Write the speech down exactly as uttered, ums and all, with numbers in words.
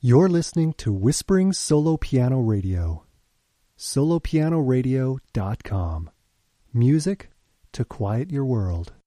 You're listening to Whispering Solo Piano Radio. solo piano radio dot com. Music to quiet your world.